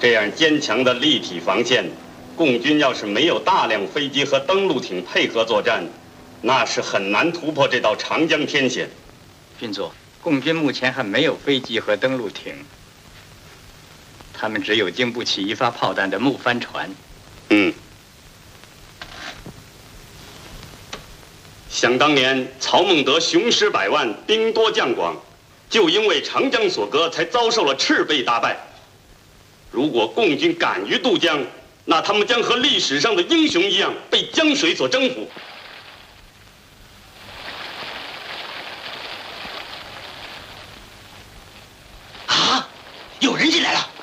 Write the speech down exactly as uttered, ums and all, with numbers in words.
这样坚强的立体防线，共军要是没有大量飞机和登陆艇配合作战，那是很难突破这道长江天险。 军座，共军目前还没有飞机和登陆艇，他们只有经不起一发炮弹的木帆船。 嗯。想当年，曹孟德雄师百万，兵多将广，就因为长江所隔，才遭受了赤背大败。如果共军敢于渡江，那他们将和历史上的英雄一样，被江水所征服。